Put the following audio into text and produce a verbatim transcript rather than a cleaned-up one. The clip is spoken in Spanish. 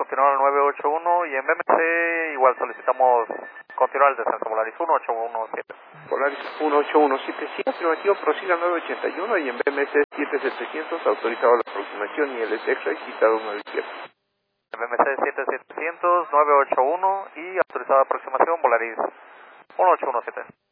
continuar al nueve ocho uno y en B M C igual solicitamos continuar el descenso Volaris uno ocho uno siete. Volaris uno ocho uno siete, sí, afirmativo, prosiga nueve ochenta y uno y en B M C siete setecientos autorizado la aproximación y el X-Ray citado nueve siete. En B M C siete setecientos, nueve ocho uno y autorizada aproximación Volaris uno ocho uno siete.